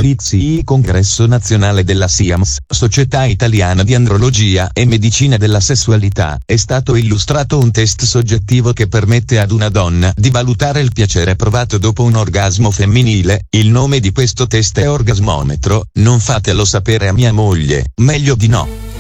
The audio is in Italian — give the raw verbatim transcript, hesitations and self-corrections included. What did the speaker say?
I Z I, Congresso Nazionale della SIAMS, Società Italiana di Andrologia e Medicina della Sessualità, è stato illustrato un test soggettivo che permette ad una donna di valutare il piacere provato dopo un orgasmo femminile. Il nome di questo test è Orgasmometro. Non fatelo sapere a mia moglie, meglio di no.